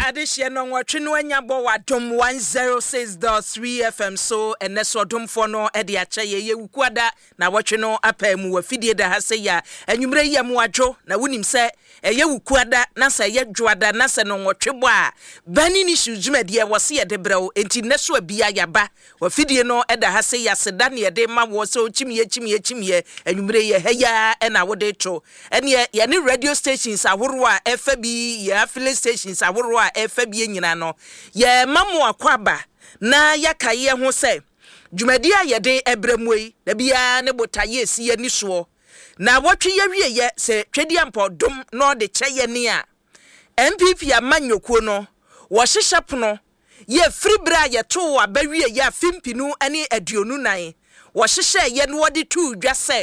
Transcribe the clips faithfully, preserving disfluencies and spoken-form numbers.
adehye no nwotwe no anya bo wadom one oh six point three F M so ene so domfo no e de ache ye yewukuada na wotwe no apamu wafidie da ha se ya anwumre ye mu adwo na wonim se e yewukuada na se ye dwoada na se no nwotwe bo a bani ni shujumade wose ye de brew enti ne so abia yaba wafidie no e da ha se ya seda ne de ma wo so chimye chimye chimye anwumre ye heya e na wode to ene ye ne radio stations ahoro a F B ya affiliate stations ahoro a F B nyina no ye mamu akwaba na yakaye ho se dwumadi a ye de ebremoi da bia ne botaye esi ye ni so na wotwe ye wie ye se twedi ampodom no de kyeye ne a M P P amanyokuo no wo hyehye pono ye fribra ye to abawie ye afimpinu ani aduonu nan wo hyehye ye no de tu dwa se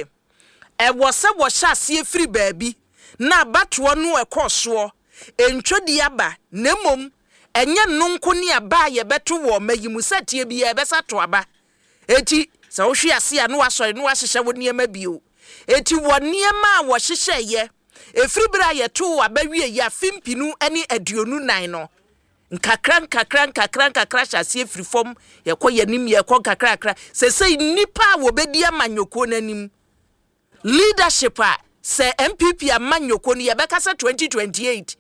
e wo se wo hya se fri baabi na batwo no ekoso entwodi aba nemom enye nonko ne aba ye beto wo mayimu satie bia besato aba eti sa wo hwe ase a no wasore no wahyehye wo niema bio eti wo niema a wo hyehye ye efribra ye to aba wie ye afimpinu ani aduonu nan no nkakra nkakra nkakra nkakra hyase frifom ye koye nim ye ko nkakra akra sesei nipa wo bedi amanyoko nanim leadership a se M P P amanyoko no ye bekasa twenty twenty-eight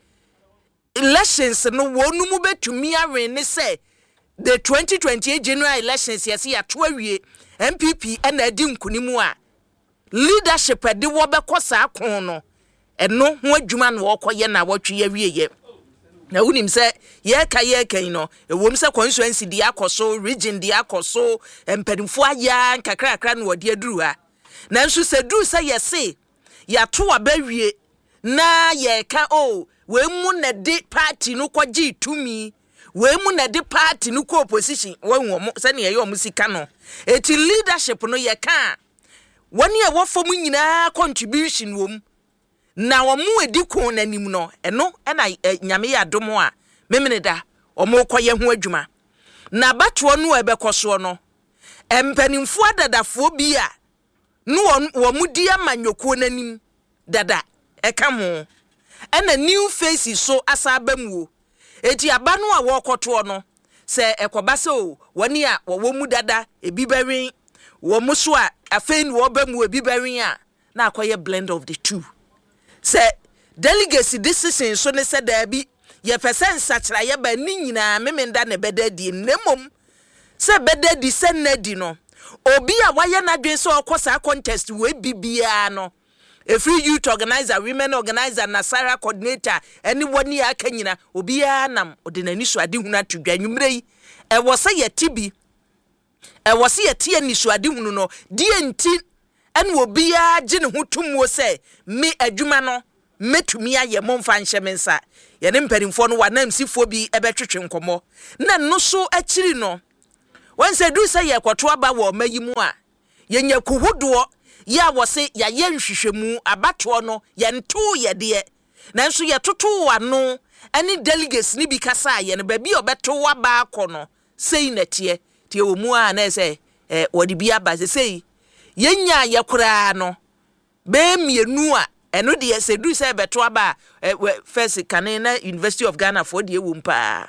elections no wonu mu betumi awe ne se the twenty twenty-eight general elections yes ya to awie M P P na adi nkunimu a leadership de wo bekosa akon no eno ho adwuma no wokoye na wotwe ye wie ye na unim se ye ka ye kan no ewom se constituency di akoso region di akoso empadimfo aya nkakra akra no wode aduru ha na nso se duru se ye se ya to abawie na ye ka o we mu na de party no kwaji tumi we mu na de party no ko opposition we wo se ne ye yo musika no eti leadership no ye ka woni e wo fom nyina contribution wom na wo mu edi ko nanim no eno na nyame ya domo a memeneda o mo koye ho adwuma na batwo no ebekoso no empanimfo adadafo bi a no wo mu di amanyoko nanim dada eka mo ena new faces so asabamuo eti aba no a wokoto no se ekoba se o woni a wo mu dada ebi bawen wo mu so a afein wo bamu ebi bawen a na akoye blend of the two se delegacy decision so ne se da bi ye percent sachra ye ba ni nyina memenda ne bedadi nemom se bedadi se nadi no obi a waye na dwen so okosa contest we bibia no a free youth organizer women organizer na Sarah coordinator anyone ya kanyina obi a nam odenani so ade hunu atudwa nwumre yi e wo se ye tibi e wo se ye tie ni so ade hunu no die nti ene obi a gye ne hutumo se me adwuma no metumi aye momfa nhyemensa ye ne mperimfo no wanam sifo bi ebetwetwe nkomo na no so akiri no wanse du se ye kwoto aba wo mayimu a ye nya kuhudo ya wose ya ye nhwehwemu abato no ye nto ye de nanso ye toto wano ani delegates ni bi kasa ye no ba bi obeto wa ba akono sei natie tie omu a na se eh wodi bi aba se sei ye nya ye kura no be mienu a eno de se du se beto aba first kanena University of Ghana for de ewu mpa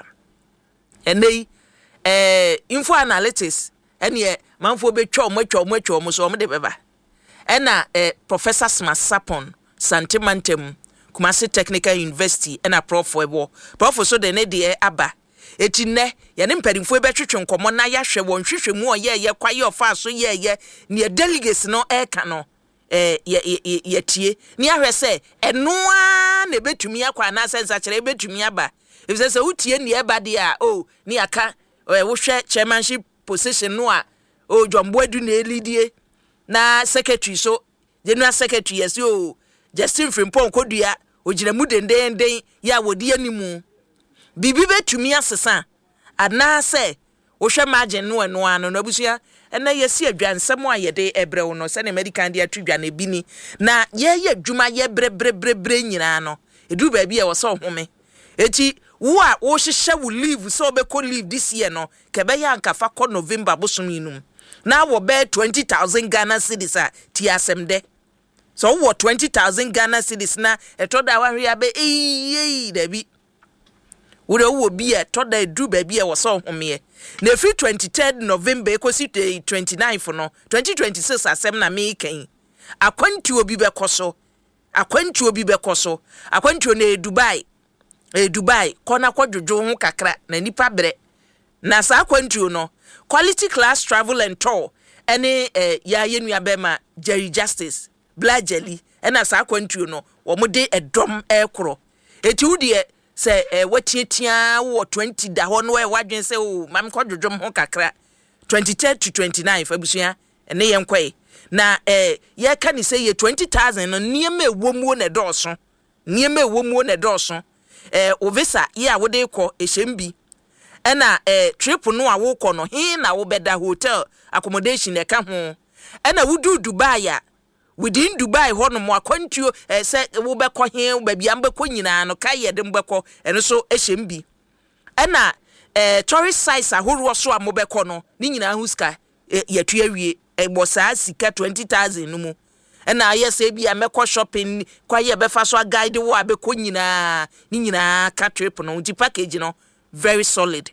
enei eh info analytics ene manfo betwa omwatwa omwatwa omo so omo de beba ena eh, Professor Smart Sapon Santimantem Kumasi Technical University ena prof ebo prof so de ne de aba eti ne ye ne mpadimfo ebetwetwe nkomo na ya hwe won hwehwemu oye ye kwaye ofa so ye ye ne delegates no e ka no eh ye ye, ye tie ne ahwe se eno a na betumi akwa na sensa kire betumi aba if say utie ne eba de a oh ne aka eh, wo hwe chairmanship position no a oh Jombo Edu na elidie na secretary so general secretary yes yo Justin Frimpong kodua ogina mu dendenden ya wodi animu bibi betumi asesa ana se wo hwe margin no eno ano na busua ena yesi adwansem a yede ebrew no se na medical dia twidwa na bini na ye ye dwuma ye brebrebrebre nyina no edu ba bi e wo so home eti wo a wo hyehye wo leave so be ko leave this year no kebe ya nkafa ko November bosominum na wo be twenty thousand Ghana cedis a ti asem de so wo twenty thousand Ghana cedis na etoda wa hwe abe eh eh da bi Wode wo bi e to da edu ba bi e wo so home na free twenty-third November ekosi twenty-ninth no twenty twenty-six asem na me kan akwantu obi be koso akwantu obi be koso akwantu na Dubai e Dubai kona kwadwojo ho kakra na nipa bre na sa akwantu no quality class travel and tour ene eh, ya yenu abema Jerry Justice Black Jelly ena sa akwantu no wo mode edom ekro eti wudie se eh, watietia wo twenty da ho no e wadwen se o mam kwadwodwom ho kakra twenty-third to twenty-ninth abusua ene yenkwai na eh ye ka ni se ye twenty thousand no niema ewomuo na doso niema ewomuo na doso eh ovisa ye a wode kɔ ehyembi ena eh trip no a wo kɔ no he na wo beda hotel accommodation e ka ho ena wudu Dubai ya within Dubai ho no mo akwantuo eh se wo bekɔ he wo bia mbekɔ nyina no ka ye de mbekɔ eno so ehyembi ena eh tourist sites ahoro so a mo bekɔ no ni nyina huska eh, yetu awie e bosa sika twenty thousand no mu ena ayese bia mekɔ shopping kwa ye befa so guide wo abekɔ nyina ni nyina ka trip no di package no very solid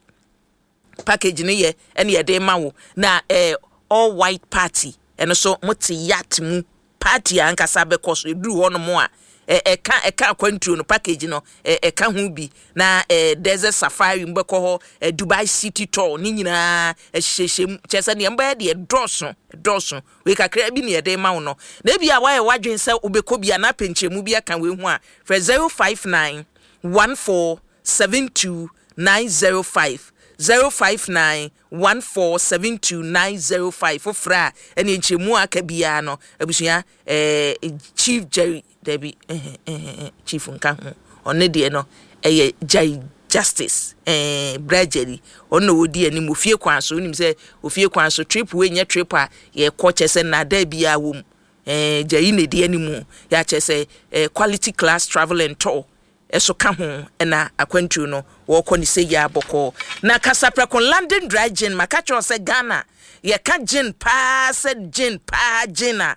package no ye ene ye de ma wo na eh all white party eno so moti yacht mu party ankasa bekɔ so eduru ho no mo a e e ka e ka kwantuo no package no e e ka ho bi na e desert safari mbekɔ ho e Dubai city tour ni nyina e hyehye chese ne mba de doso doso we kakra bi ne de ma wo no na bia wa e wadwen se obekɔ bia na penchemu bia kan we hu a for zero five nine one four seven two nine zero five zero five nine one four seven two nine zero five ofra ene nchemu aka bia no abusua eh Chief Jerry Debbie eh eh chief nka ho one de no eh Jerry Justice eh Brajeri ono wodi ani mo fie kwan so nim se ofie kwan so trip we nya trip a ye kɔ chese na da bia wom eh Jerry ne de ani mu ya chese eh, quality class travel and tour eso ka ho na akwantu no wo kɔ ni se ya bɔkɔ na Kasaprekon London dry gin makacho se Ghana ye ka gin pa se gin pa gina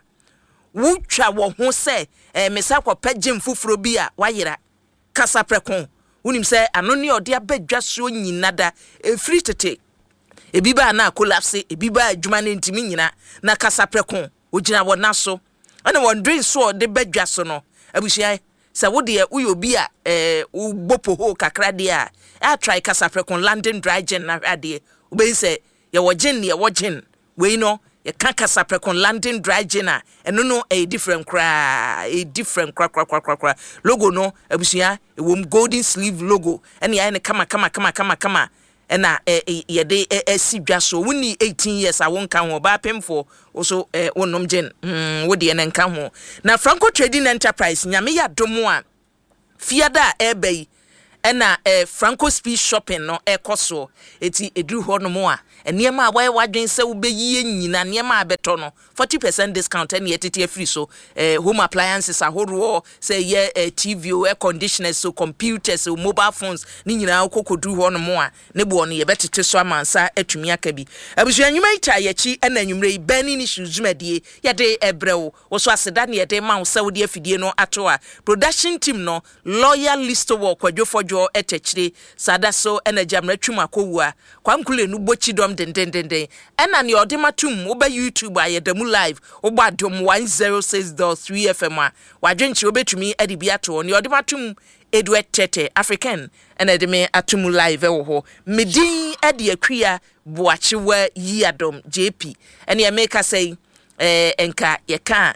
wutwa wo ho se eh, mesa kɔ pa gin fufuro bi a wayera Kasaprekon unim se ano ne ode abadwa so nyinada e free tete e bi ba na collapse e bi ba adwuma ne ntimi nyina na Kasaprekon ogina wo na so ana won drink so de badwa so no abushia sa wo de uyo bi a eh ubopo ho kakra de a a try Kasaprekon London dry gin na ade uben se ye wo gin ne ye wo gin we no ye ka Kasaprekon London dry gin a eno no a different cra a different cra cra cra cra logo no abusia e wom golden sleeve logo ene ya ne kama kama kama kama kama ena ye de esi dwa so woni eighteen years a won kan ho ba pemfo also eh wonom gin mm wo de ne nka ho na Franco Trading Enterprise nyame ya domo a fiada ebei ena eh Franco Speed Shopping no ekoso eti eduru ho no mo a eniema awaye wadwen se wo beyi nyina niema abeto no forty percent discount ene yetete free so eh home appliances ahoro say ye eh, T V o air conditioners so computers so mobile phones ni nyina okokodu ho no mo a ne bo no ye betete so amansa atumi aka bi abusu anyuma ita yechi ena anyumre bani ni shuzumadie ye de ebrewo wo so aseda ne ye de ma wo se wo de afidie no ato a production team no loyal list wo kwadwofojo etechire sada so ena jamra twum akowua kwamkule nu bochi dom den den den den ena ne odematum wo ba YouTube ayedam live wo ba dom one oh six point three F M a wadwenchi obetumi adibi ato ne odematum Edward Tete African ena de me atum live wo ho medin ade akua boachewa yiadom J P ena ye make say eh enka ye ka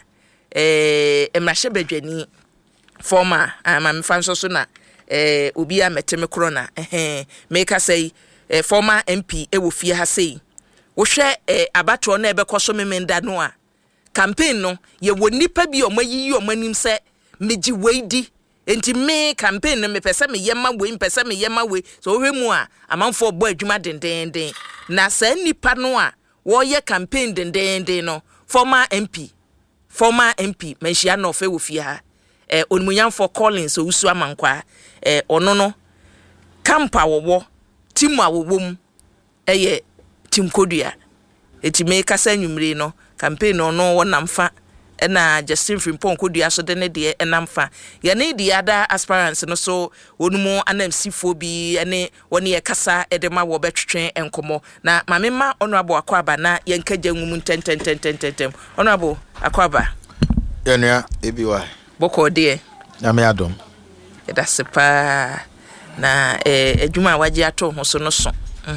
eh emrahye badwani former amam fanso so na eh obi a meteme corona eh make say eh, former M P e wo fie ha sei wo hwe eh, abato na ebe koso memenda no a campaign no ye wo nipa bi o mayiyi o manim se meji weidi enti me campaign no me pese me yema we pese me yema we so hwe mu a amanfo bo adwuma dendenden na sa nipa no a wo ye campaign dendenden no former M P former M P menhia no fe wo fie ha eh onmunyamfo Collins so usu amankwa eh ono no kampa wo timu awowom eye tim kodua eti me kasa nwumre no campaign no no wonamfa na Justin Frimpong kodua so de ne de enamfa ye ne de ada aspirants no so onumu anamsifo bi ene woni ye kasa edema wo betwetwen enkomo na mamema honorable Akwaba na ye nkaja nwum ntententententen honorable Akwaba Yanua ebiwa boko de na me adom eda sepa na eh adwuma waje ato ho so no so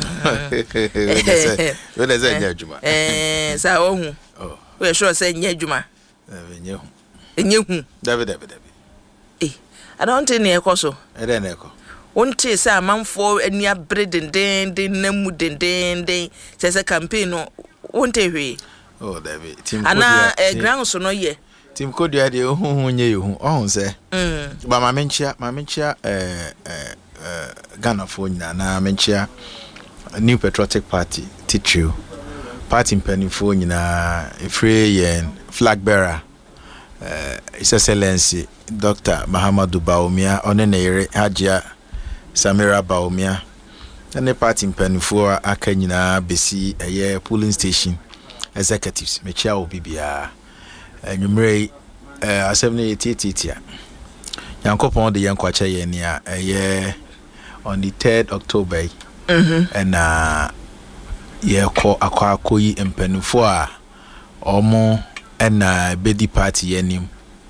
we we ze nya adwuma eh sa ohu oh we sure say nya adwuma eh nya hu nya hu david david david eh I don't think e koso e de na eko wonte say amanfo ani abre denden den namu denden den say say campaign no wonte hwe oh david team ana eh ground so no ye team kodua de hu hu nye hu ohun se mm ba ma menchia ma menchia eh eh Ghana for na menchia New Patriotic Party Tichu party mpanifo nyina efre yen flag bearer eh His Excellency Doctor Mahamudu Bawumia onenere Hajia Samira Bawumia na party mpanifo aka nyina besi eye polling station executives mechia obibia enumere eh assembly etititia yankopon de yankwacha ye ni a eye on the third October mhm and uh ye ko akwa akoyi empanufo a omo na bedi party yanim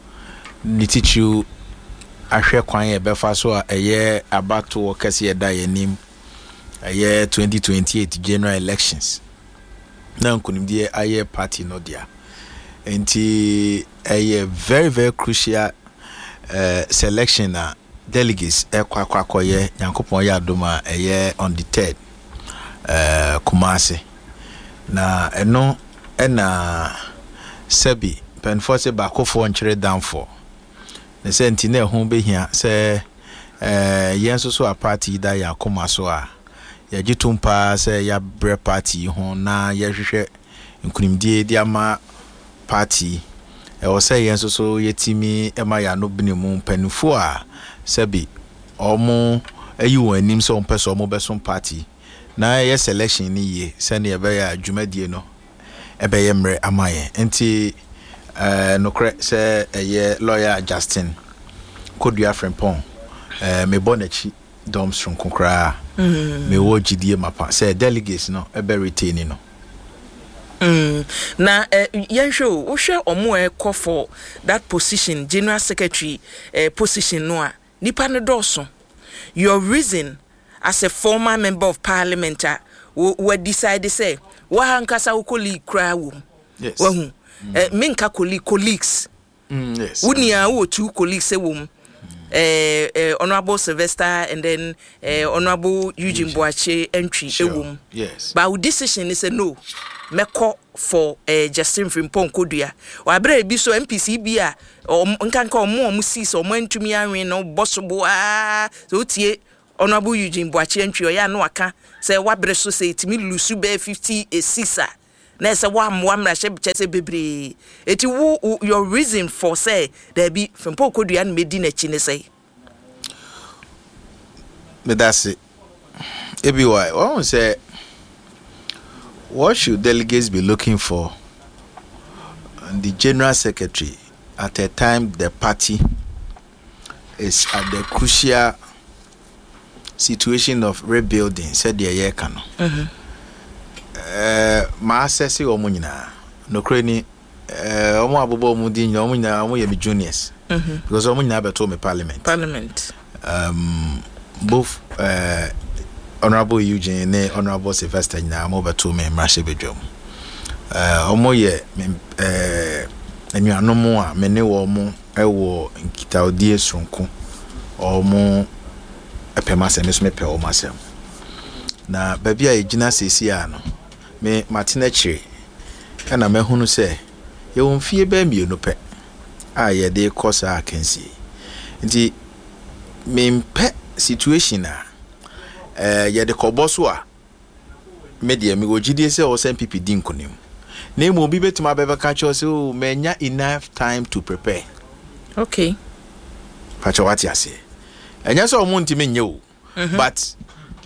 nitichu ahwe kwan ye befa so a eye abato kase ye da yanim eye twenty twenty-eight general elections na nkunimdie aye party no dia enti eye very very crucial uh, selection na delegates ekwa kwa koye yankopon ya adoma eye on the third uh, Kumasi na eno ena sebi penforce bakofo nkyere danfo ne senti na ehun behia se eh yenso so a party da ya komaso a ya gitumpa se ya bre party ho na ya hwehwe nkunimdie di ama party e wo se yenso so yetimi ema ya no binimu penfo a sebi omo ayi won anim so mpese omo beso party na ye selection ni ye se na ye be ya adwumadie no ebe ye mre amaye enti eh nokre se eye lawyer Justin Kodua Frimpong eh me bonachi dom stron kokra mm me wo gidie mapa se delegates no ebe retain no Mm. Na uh, yensho wo hwe omo e call for that position general secretary uh, position no a nipa no doso your reason as a former member of parliament uh, we decide say wa hankasa wo colleague kra wo yes wa hu mm. uh, menka colleague colleagues mm, yes unia wo two colleagues e wo eh uh, honorable Sylvester and then uh, honorable Eugene Boache entry e wo yes but our decision is a no meko for eh Justin Frimpong Kodua wa bra bi so M P C bi a nkanka omo omo sis omo antumi anwen no bosobo ah so tie honorable Eugene Boache antwi o ya no aka say wa bre so say timi lusu be fifty a six a na say wa mo amra hye chese bebre eti wo your reason for say there be Frimpong Kodua na medi na chi ne say me that's it ebi why one say what should delegates be looking for and the general secretary at a time the party is at the crucial situation of rebuilding said the year can mhm eh ma assess omo nyina no kreni eh omo abobo omo di nyina omo nyina omo ye me juniors mhm because omo nyina beto me parliament parliament um both uh Honorable Eugene ne Honorable Sylvester nyina mo beto me mrashe bedwam eh omo ye eh anuanom a me ne wo mo ewo nkitaodie sonko omo epema se me so me pe o masem na babia egina sesi a no me matena chire kana mahunu se ye won fie ba mienu pe a ye de kosa akensi nti me mpe situation a eh ye de koboso a media me wogidie se o sem pipi din konim na emo bi betima bebe ka cho se o menya enough time to prepare okay pacha wati ase enya so o ntimi nye o but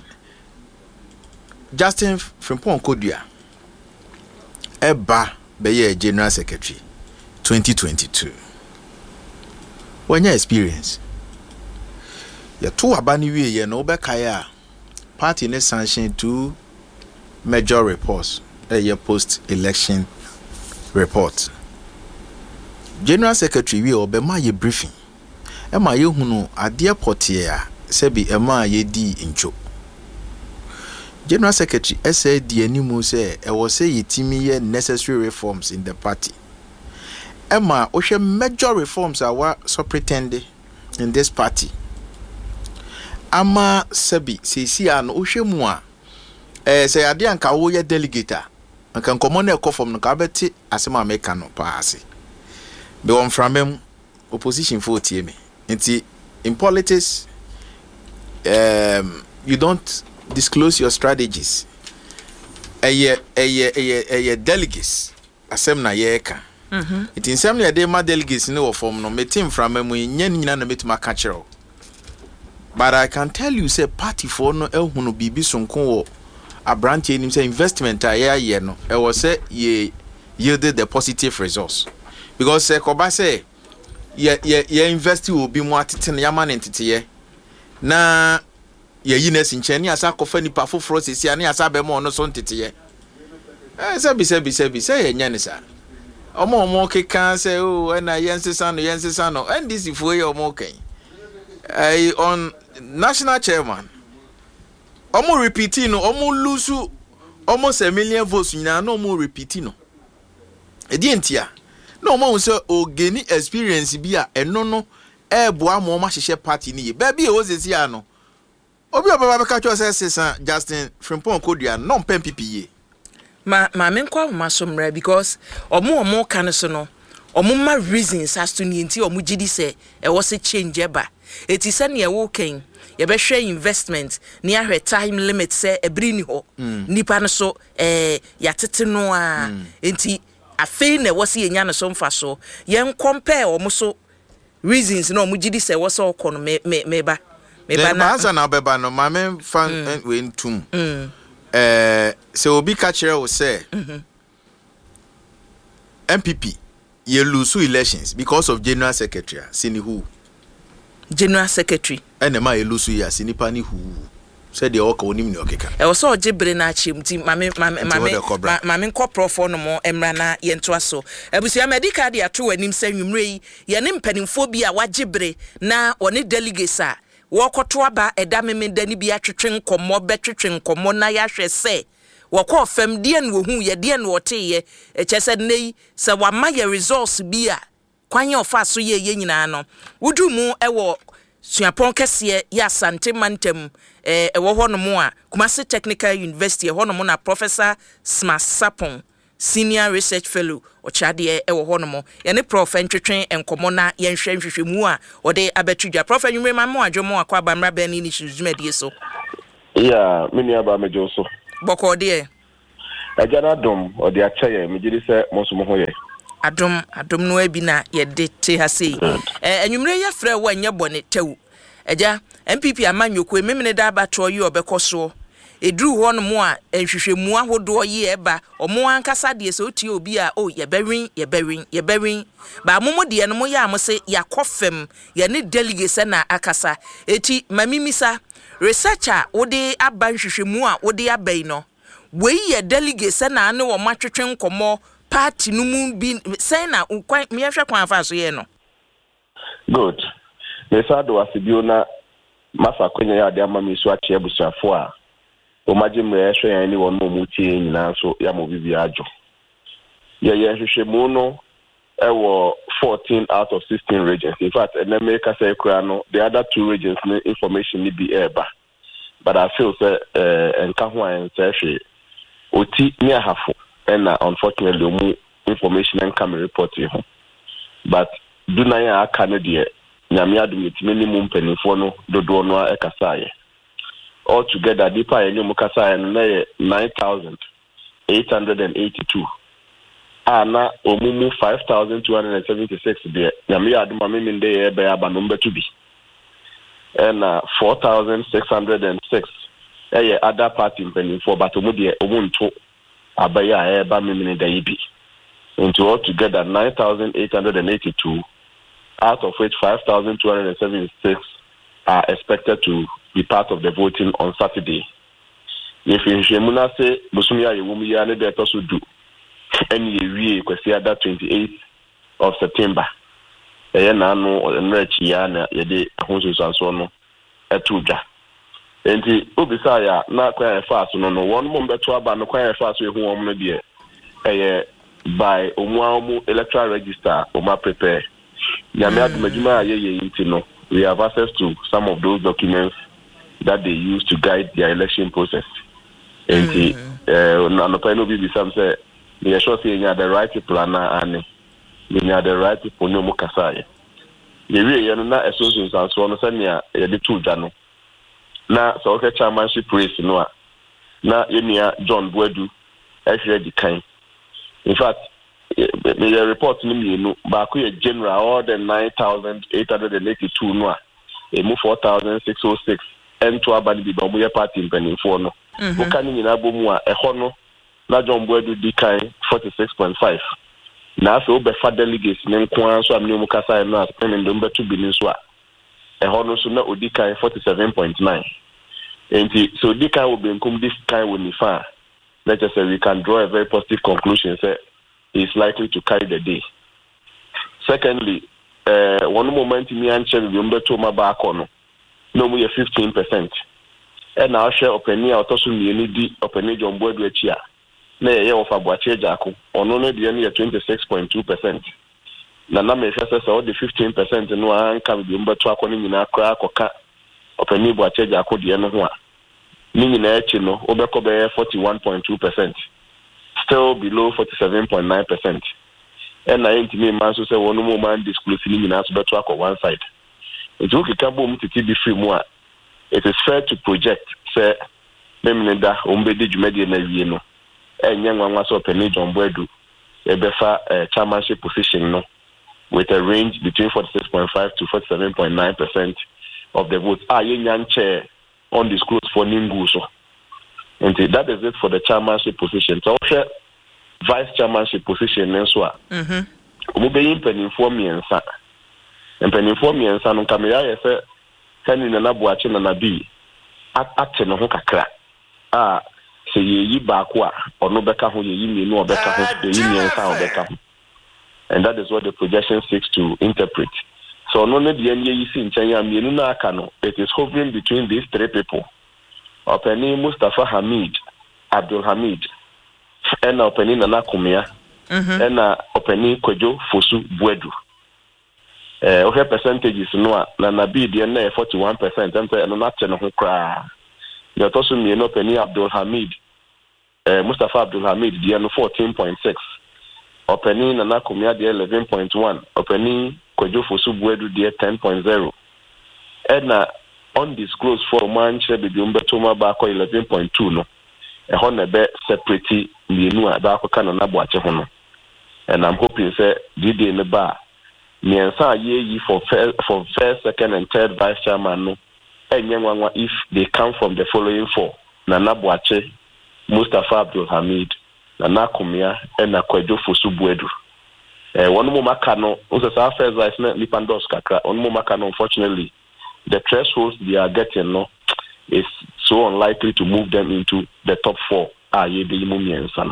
Justin Frimpong Kodua eba be ye general secretary twenty twenty-two. When your experience, your two abani we ye no bekaya party ne sanction two major reports, a year post election report. General Secretary we obema ye briefing. Ema ye hunu adie potier sebi ema ye di incho. General Secretary S A D animu say e was say yetimi ye necessary reforms in the party. Emma oshe major reforms are what so pretended in this party. Ama sebi sisi an oshe mua eh say ade anka wo ye delegator anka nkomo na ekọ from no ka beti asema make no paase. Be won framem opposition for tie me. Nti in politics um you don't disclose your strategies. Eye eye eye eye delegates asem na ye ka. Mhm. It in some ya dey ma delegates no form no metim from mu nya nyina na metima ka kire. But I can tell you say party for no ehunu bibi sonko wo abranche nim say investment aye aye no e was say ye yielded the positive results. Because say koba say ye ye ye invest obi mu atete na yama ntete ye na ye yines ncheni asa kofa ni pafo fro sesi ani asa be mo no so ntete ye eh say bi say bi say bi say ye nya ne sa omo omo keka say oh na yensesa no yensesa no and this ifo ye omo kan eh on national chairman omo repeating no omo lose almost a million votes nyina no omo repeating no edi entia no omo say o geni experience bi a eno no e boa mo ma hye party ni ba bi e o sesi a no obi obaba beka cho say sesan Justin Frimpong Kodua no pen P P E ma ma me nkwa ma somra because omo omo kan so no omo ma reasons as to ni enti omo gidi say e wo se change eba eti se ne e wo ken ye be hwe investment ni ahwe time limit say e bri ni ho nipa no so eh ya tete no a enti afei na wo se yenya no so mfa so yen compare omo so reasons no omo gidi say wo so okono me me ba me ba na answer na beba no ma me fan we ntum eh se obi ka kire wo say M P P ye lose elections because of general secretary sini who general secretary ene ma ye lose ya sini pani who said the oka onim ni okeka e wo so ogibre na achim ti mame mame mame mame nkopro no mo emra na ye nto aso abusia medical dia to anim sanwumre yi ye ne mpanimfo bi a wagibre na one delegates a wokoto aba eda meme dani bi atwetwe nkommo betwetwe nkommo na ya hwe se wokọ fam die no hu ye die no oteye e chese nei se wa ma ye results bi a kwanye ofa so ye ye nyina no wudu mu ewo suapon kese ya sante mantem eh ewo ho no mu a Kumasi Technical University ho no mu na Professor Smasapon Senior Research Fellow ochade ewo ho no mu ye ne prof entwetwe enkomo na ye nhwe nhwehwe mu a ode abetudwa prof anwumre ma mo adwomo akwa bamra ba ni ni hizumedie so yeah mini aba mejo so boko de ajana dom ode achaye megiri se mosumo ho ye adom adom no abi na ye de te ha sei eh anwumre ye frɛ wo anya bone tew eja M P P amanyoko ememene da abato yi obekoso edru ho no mo a ehwehwemu ahodo ye eba omo ankasa de se otie obi a o ye bewin ye bewin ye bewin ba momo de no mo ya mo se yakofem ye ne delegate na akasa eti mamimisa researcher wode aba hwehwemu a wode abai no we ye delegate na ne wo matwetwe nkomo party no mu bi say na me hwe kwan fa so ye no good me sa do asibio na masa kwenya ya de ama me so ache abusuafo a o maje me hwe yan ni wo no mu tie nyina so ya mo bibi ajo ye ye hwehwemu no e wo fourteen out of sixteen regions. In fact, in America say no, the other two regions information need be eba. But I feel say uh and Kahua and say oti near half and unfortunately mu information and come report you. But do na ya Canada nyame adu minimum penifo no dodo no ekasa ye. All together deeper any mu kasa na nine thousand eight hundred eighty-two. Ana omumu five thousand two hundred seventy-six there nyame aduma meme dey e be aba number two bi and uh, four thousand six hundred six eh other party penny for but omu dey omu nto abaya e ba meme dey bi into altogether nine thousand eight hundred eighty-two, out of which five thousand two hundred seventy-six are expected to be part of the voting on Saturday. If in Shemuna say Busumia Yumia ne de to do any we kwesi that twenty-eighth of September. Eye na no nrechi ya na yede ahunso so no etuja. Enti obisa ya na kwa fast no no one mo beto aba no kwa fast ehu om no de eye by omu electoral register oma prepare. Ya me adumajuma ye ye inti no. We have access to some of those documents that they use to guide their election process. And uh, no no be some say they sure say you the right people and you are the right people no mukasa. Ye we you na associations and so on say na ye de two jano. Na so okay chairmanship race no na ye nia John Boadu ehwe di kan. In fact, the report ni me no ba ko ye general all the nine thousand eight hundred eighty-two no e mu four thousand six hundred six and to abani bi ba mu ye party mpanimfo no o kan ni na bo mu a eho no na John Boadu di kan forty-six point five na so be fa delegates ne nko so amne mu kasa no as pen ndo beto bi ni so a eho no so na odi kan forty-seven point nine enti so di kan wo be nkum this kan wo ni fa let's just say we can draw a very positive conclusion say is likely to carry the day. Secondly, uh, one moment me and Chen remember to my back on no more fifteen percent. And now share opinion out also need opinion on board with ya. Nay, of a boache jaco, or no the only twenty-six point two percent. Nana may first all the fifteen percent and one can remember to according in a crack or cat opinion boache jaco the end one. Meaning a chino, Obercobe forty-one point two percent. Still below forty-seven point nine percent. And I ain't me man so say one more man disclosing in us better on one side. It's okay can boom to T V free more. It is fair to project say Memneda Umbedi Jumedi and no. And young one was open John Boadu a befa chairmanship position no with a range between forty-six point five to forty-seven point nine percent of the votes. Ah young chair undisclosed for Ninguso. And that is it for the chairmanship position. So, vice chairmanship position, and so on. We be in penny for me and son. And penny for me and son, Camilla, I said, sending an abuachin and a bee at Achen or Hokakra. Ah, say ye bakwa, or no better who ye mean, no better the union sound better. And that is what the projection seeks to interpret. So, no, the N Y C in China, it is hovering between these three people. Openi Mustafa Hamid, Abdul Hamid, and Openi Nana Kumia, and Openi Kojo Fosu Boadu. Eh, okay, percentages no na bi de na forty-one percent and no na che no ho kra. The toso mi no Openi Abdul Hamid, eh Mustafa Abdul Hamid de no fourteen point six. Openi Nana Kumia de eleven point one. Openi Kojo Fosu Boadu de ten point zero. And na undisclosed for man share be umbeto ma ba ko eleven point two no e ho na be separate mienu a ba ko kana na boache ho no. And I'm hoping say D D ne ba miensa ye yi for first, for first, second and third vice chairman no enyenwanwa if they come from the following four: Nana Boache, Mustafa Abdul Hamid, Nana Kumia, and Akwedo Fosu Boadu. Eh one mo maka no unse sa first vice na Lipandos kakra one mo maka no unfortunately the thresholds they are getting no is so unlikely to move them into the top four. Ah, ye be mumi and son.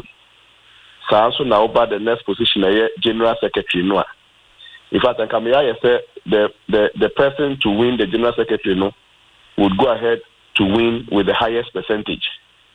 So also now about the next position, a general secretary no. In fact, I can say the the the person to win the general secretary no would go ahead to win with the highest percentage.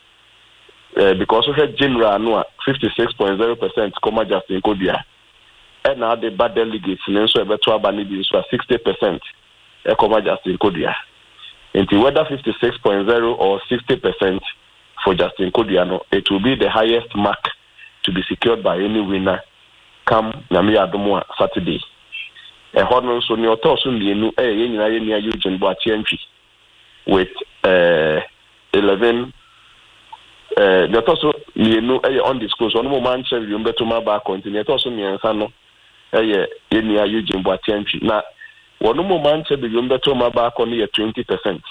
Uh, because we had general no fifty-six point zero percent comma Justin Kodia, and now the bad delegates in so better abani so sixty percent. Ekoma Justin Kodia. Into whether fifty-six point zero or sixty percent for Justin Kodia, it will be the highest mark to be secured by any winner come Namia Adomo Saturday. A honor so near Tosun, you know, a Yenia Eugene Boatienchi with uh, eleven. Uh, the also, you know, a undisclosed one more man, you better my back continue. Also, me and Sano, a Yenia Eugene Boatienchi. Now, one more man said the Yumbeto Mabak only at twenty percent.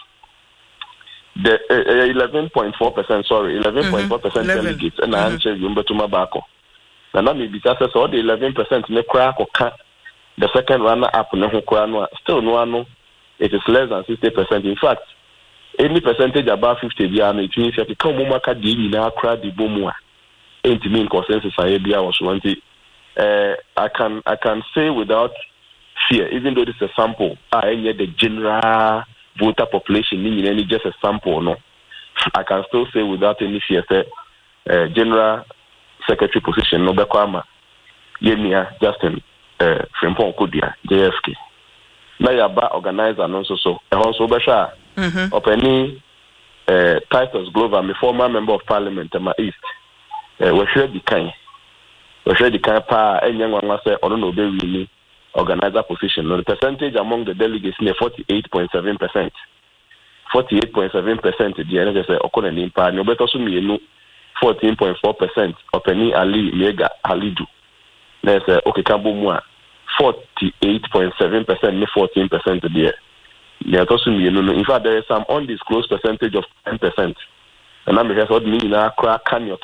The eleven point four percent, sorry, eleven point four percent delegates, and I answer Yumbeto Mabako. na na maybe just so the eleven percent ne kra koka the second runner up ne ho kra no still no ano it is less than sixty percent. In fact, any percentage above fifty bia no it means that come mo maka di nyina kra di bomu a enti mean consensus aye bia was want uh I can I can say without fear, even though this is a sample, I uh, the general voter population ni nyina just a sample no, I can still say without any fear say uh, general secretary position no bekwama yenia Justin uh Frimpong Kodia J F K na yaba organizer no so so e ho so be sha mhm openi uh Titus Glover, my former member of parliament in my east, uh, we share the kind we share the kind pa enyanwa say ono no be really organizer position no the percentage among the delegates near forty-eight point seven percent forty-eight point seven percent the N S say okona ni pa no beto so mienu fourteen point four percent openi Ali Mega Halidu na say okay kambo mu a forty-eight point seven percent ne fourteen percent there. Yeah, in fact, there is some undisclosed percentage of ten percent. And I'm just what mean now can you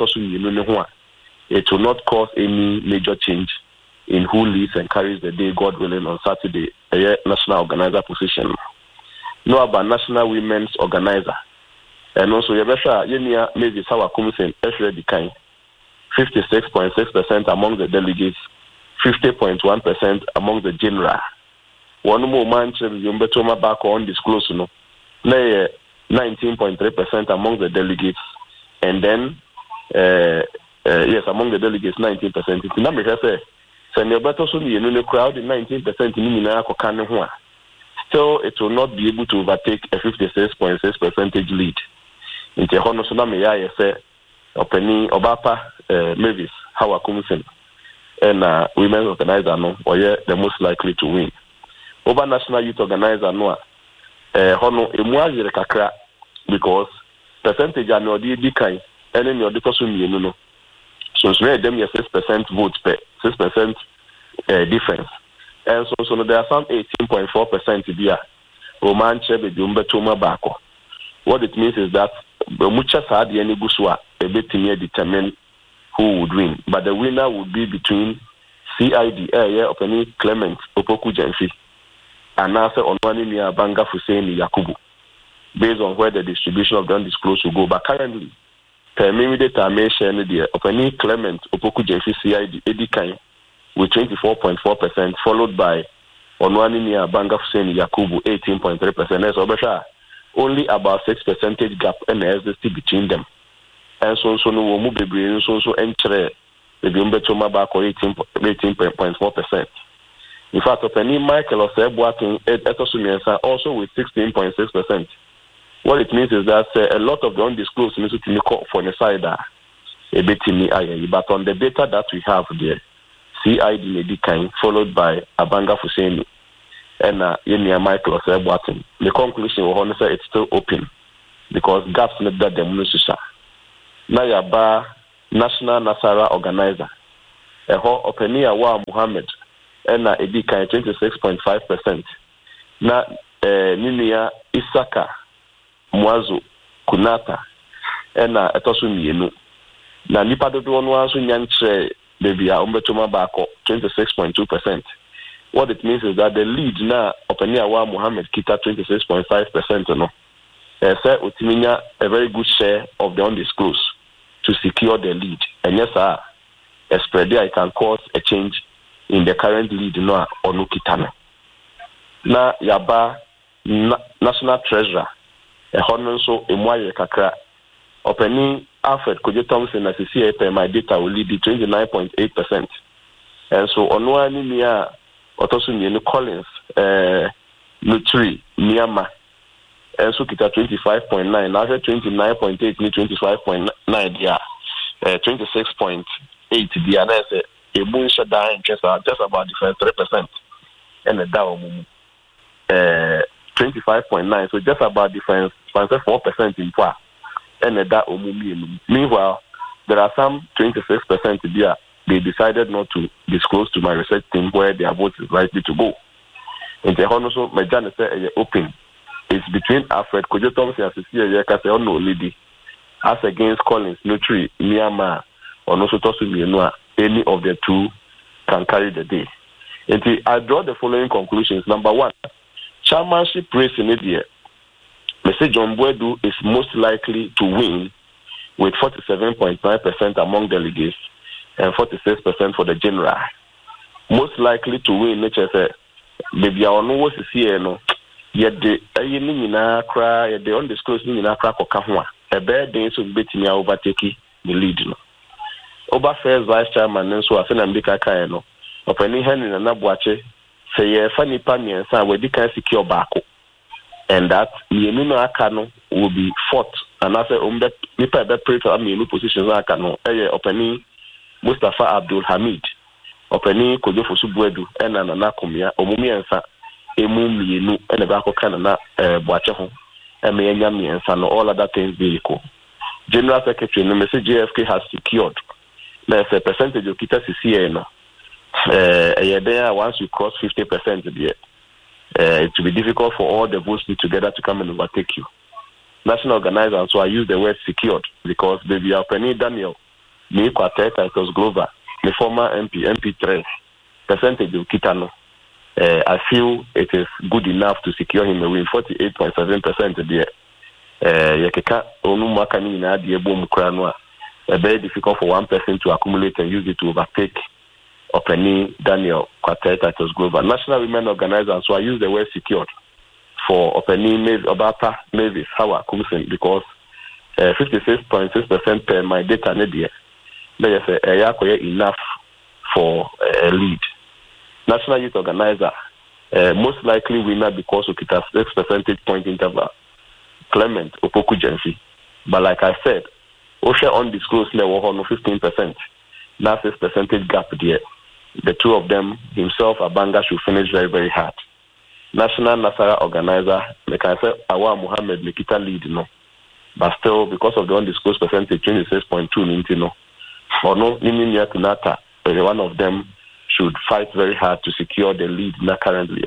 it will not cause any major change in who leads and carries the day, God willing, on Saturday, a national organizer position. No about national women's organizer. And also Yabesha Yenia maybe Sawa Kumisen Esre Dikain. Fifty-six point six percent among the delegates, fifty point one percent among the general. One more man Yumbetoma back on disclosed no. nineteen point three percent among the delegates, and then uh, uh, yes, among the delegates nineteen percent. If number say Senior Beto so you know crowd nineteen percent in Mina Kokane. Still it will not be able to overtake a fifty-six point six percentage lead. In the Hono Soname ya say Openi Obapa uh, Mavis Hawa Kumsen and uh, women's organizer no or yeah the most likely to win. Over national youth organizer no eh hono emu agire kakra because percentage ano di di kai ene ni odi toso mienu no so so dem ye six percent vote per six percent uh, difference and so so no, there are some eighteen point four percent dia Roman Chebe Jumbeto Mabako. What it means is that mucha sad any guswa a bit near determine who would win, but the winner would be between C I D A yeah Openi Clement Opoku Jenfi and answer on one near Banga Hussein Yakubu, based on where the distribution of the undisclosed will go. But currently, per minute time share the Openi Clement Opoku Jenfi C I D Eddie Kain with twenty-four point four percent, followed by on one near Banga Hussein Yakubu eighteen point three percent. As Obasha, only about six percentage gap and S S T between them. And so so no mu bebre so so entre the Umbeto Mabako eighteen point four percent. In fact, Openi Michael Oseboatin also with sixteen point six percent. What it means is that uh, a lot of the undisclosed needs to be for the side a bit in but on the data that we have there, C I D Lady Kain followed by Abanga Fuseni and uh, Michael Oseboatin. The conclusion was it's still open because gaps not that them Nususa. Nayaba National Nasara Organizer. A ho Openi Awa Muhammad. And uh, Edika twenty-six point five percent. Na eh, Ninia Isaka Mwazo Kunata and uh, Etosu Mienu. Na Nipa Dodo Nwansu Nyanche Debia Umbetuma Bako twenty-six point two percent. What it means is that the lead na Openiawa Muhammad Kita twenty-six point five percent no. Eh, say Utiminya a very good share of the undisclosed to secure the lead. And yes, sir, a spread there can cause a change in the current lead no onukitano na yaba na, national treasurer e hono so emwaye kakra Openi Alfred Kojo Thompson na C C A per my data will lead twenty-nine point eight percent and so ono ani nia otoso ni Collins eh Nutri Myanmar and so kita twenty-five point nine now twenty-nine point eight ni twenty-five point nine dia eh twenty-six point eight dia na say a moon shut down just about different three percent and a down uh twenty-five point nine, so just about difference four percent in par and a down. Meanwhile, there are some twenty-six percent there they decided not to disclose to my research team where their vote is likely to go. In the Honoso, my journal said open. It's between Alfred Kojo Thompson and Cecilia Yakase lady as against Collins, Nutri, Myanmar, or no Sotosu Mienua. any of the two can carry the day. And I draw the following conclusions. Number one, chairmanship race in India. Mister John Boadu is most likely to win with forty-seven point nine percent among delegates and forty-six percent for the general. Most likely to win, which is a baby, I don't know what to see, no. Yet the Nina cry, yet the undisclosed Nina crack or Kahua. A bad day so bet me overtake the lead. Oba first vice chairman, and so I send a big Kayano. Upon any hand in an abwache, say, yeah, funny panny and son where they can secure back. And that Yenuna Akano will be fought. And I say, Umbe, Nipa be pray for me new positions Akano, Eye, Openi, Mustafa Abdul Hamid, Openi, Kojo Fusubuedu, and Ananakumia, Omumi and Sa, Emum Yenu, and the Bako Kanana, Boachaho, and Mayami and San, all other things be equal. General Secretary, no J F K has secured. There's a percentage of Kita C C A now. Uh, there, once you cross fifty percent, there. Uh, it will be difficult for all the votes put together to come and overtake you. National organizers, so I use the word secured because baby Penny Daniel, me Quartet, Titus Glover, the former M P, M P three, percentage of Kitano. Uh, I feel it is good enough to secure him a win, forty-eight point seven percent there. Yakeka, Onumaka Nina, the Boom Kranwa. Very difficult for one person to accumulate and use it to overtake Openi Daniel Quartet Titus Glover. National Women Organizers, so I use the word secured for Openi Mavis, Obata Mavis, Howard Kumsin, because uh, fifty-six point six percent per my data nedia. There is a enough for a lead. National Youth Organizer, uh, most likely winner because of its six percentage point interval. Clement Opoku Jensi. But like I said, Osha undisclosed level on fifteen percent. That's six percentage gap there. The two of them, himself, Abanga, should finish very, very hard. National Nasara Organizer, like I said, Awa Muhammad Nikita lead, no. But still, because of the undisclosed percentage, twenty-six point two, no. Or no, Niminia Tunata, one of them should fight very hard to secure the lead now currently.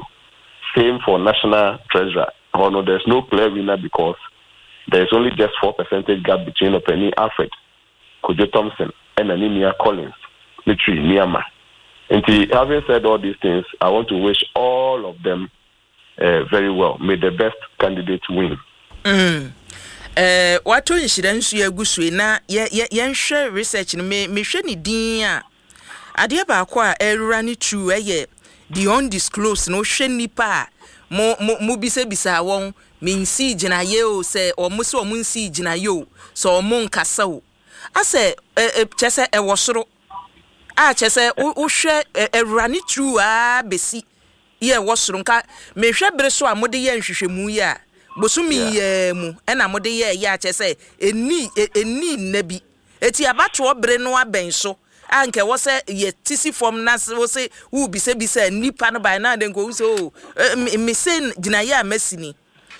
Same for National Treasurer. Oh, no, there's no clear winner because there's only just four percentage gap between Openi Alfred, Kojo Thompson, and Anemia Collins, literally Myanmar. And having said all these things, I want to wish all of them uh, very well. May the best candidate win. Mm. Uh, what insurance you go na ye share research me me hwe ni din a ade ba kwa erura ni true eh the undisclosed no hwe nipa mo mo bisa bisa won minsi gina ye o se o mo se o munsi gina yo so o mon kasa o ase e chese e wosoro a chese o hwe erura ni true a besi ye wosoro nka me hwe bere so a mo de ye nhwehwemu ya bosumi ye mu ena mo de ye ya chese eni eni nabi eti abato obere no aben so anke wo se ye tisi form na wo se wo bi se bi se nipa no by na den ko so me se gina ya masini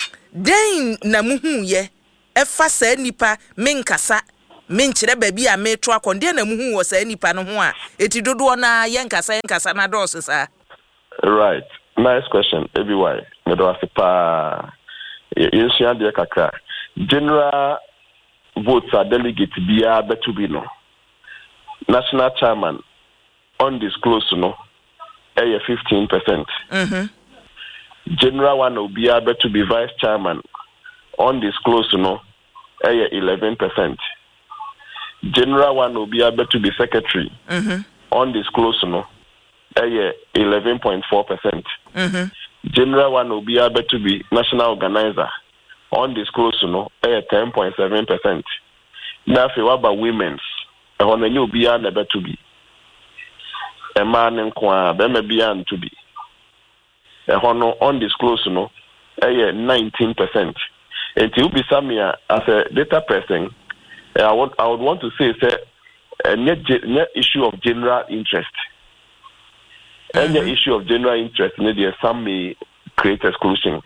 den na muhu ye e fa sa nipa menkasa menkyere ba bi a metro akonde na muhu wo sa nipa no ho a eti dodo na ye nkasa nkasa na do so sa. Right, nice question everywhere me do asipa yes ya de kakra general votes are delegate bia betu bi no national chairman undisclosed no eh fifteen percent. Mhm. General one obia betu be vice chairman undisclosed no eh eleven percent. General one obia betu be secretary. Mhm. Undisclosed no eh eleven point four percent. Mhm. General one obia betu be national organizer undisclosed no eh ten point seven percent. Now if about women's on a new bia never to be a man in Kwa, Bema Bian to be a honor undisclosed no a nineteen percent. And to be Samia as a data person, I would I would want to say a net issue of general interest. Any mm-hmm. issue of general interest, maybe some may create exclusion.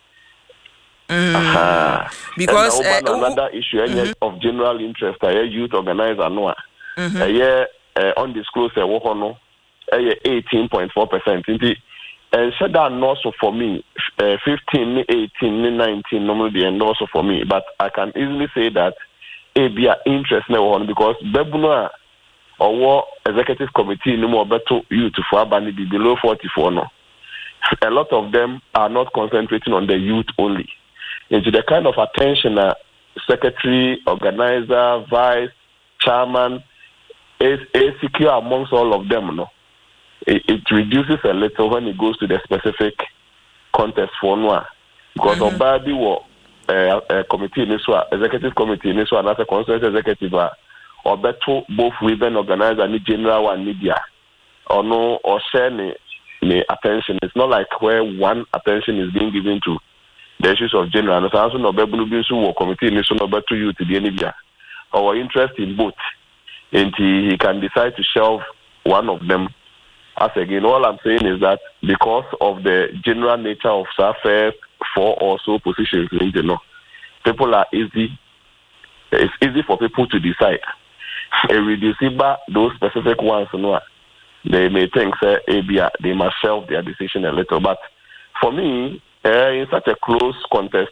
Mm. Uh-huh. Because uh, another uh, issue mm-hmm. of general interest, a youth organizer, no, mm-hmm. a year uh, undisclosed, a no, a eighteen point four percent. And said that also for me, uh, fifteen, eighteen, nineteen, normally, and also for me. But I can easily say that a be interest no one because Bebuno or executive committee no more better youth for Abani be below forty-four no. A lot of them are not concentrating on the youth only. Into the kind of attention that secretary, organizer, vice, chairman is, is secure amongst all of them. No, it, it reduces a little when it goes to the specific contest for no. Because mm-hmm. Obadi was a committee in this one, executive committee in this one, as a consensus executive, or better both women organizer and general and media, or no, or share the, the attention. It's not like where one attention is being given to the issues of general. And also, no, Bebunubisu committee in this one, or better you to the N B A, or interest in both, and he, he can decide to shelve one of them. As again, all I'm saying is that because of the general nature of affairs, four or so positions, you know, people are easy. It's easy for people to decide. A reducing back those specific ones, you know, they may think say, they must shelve their decision a little. But for me, uh, in such a close contest,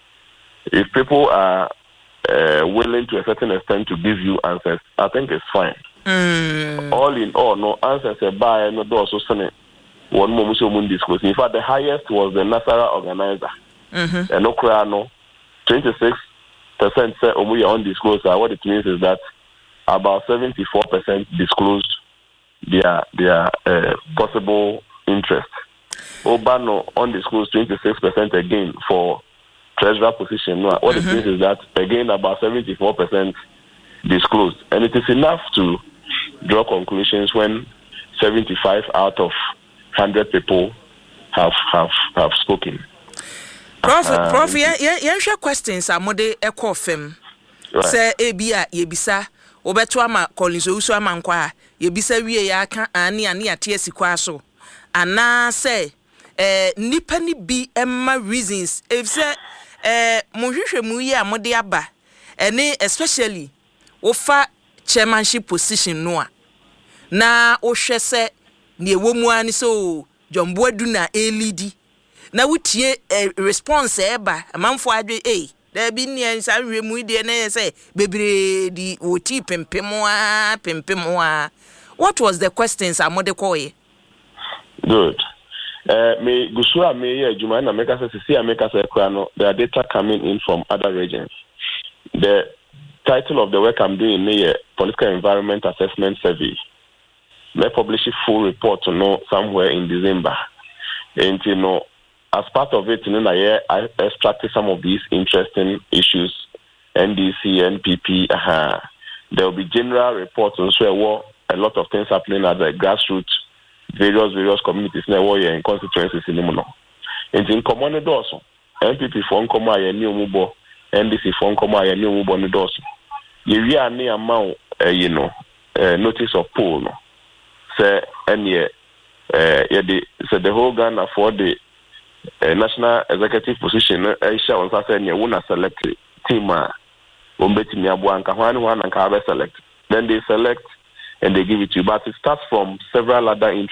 if people are uh, willing to a certain extent to give you answers, I think it's fine. Mm. All in all, no answers are by no door so sunny. One moment so moon disclose. In fact, the highest was the Nasara organizer. Mm-hmm. And no cry no twenty-six percent say omuya undisclosed. What it means is that about seventy-four percent disclosed their their uh, possible interest. Obano undisclosed twenty-six percent again for treasurer position. What mm-hmm. it means is that again about seventy-four percent disclosed, and it is enough to draw conclusions when seventy-five out of one hundred people have have have spoken. Prof, um, Prof, yeah, yeah, yeah. Questions are more de echo fem. Say, ebia yebisa, obeto ama Collins Owusu ama nkwa. Yebisa wie ya aka ani ani atie sikwa so. Ana say, eh, nipa ni bi emma reasons. If say, eh, mohwehwe mu yi a mode aba, ene especially ofa chairmanship position no a na ohwe se ne ewomu ani so Jomboadu na elidi na wutie response eba amanfo adwe eh da bi ne nsa hwemu ide na say bebre di woti pempemo a pempemo a. What was the questions amode koye? Good. Uh, me gusua me ye adwuma na meka say see ameka say kwa no there are data coming in from other regions. The title of the work I'm doing is Political Environment Assessment Survey. May publish a full report to know somewhere in December. And you know, as part of it, you know, I extracted some of these interesting issues. N D C, N P P, uh, there will be general reports on so well, a lot of things happening at the grassroots, various various communities now and constituencies in the mono. And in common also, N P P for Nkoma and New Mubo, N D C for Nkoma and New Mubo Nidoso. You are near amount, you know, uh, notice of poll. No? Say, and yeah, uh, yeah, the, so the whole Ghana for the uh, national executive position, I shall also say, you want to select team, uh, select. Then they select and they give it to you. But it starts from several other interests.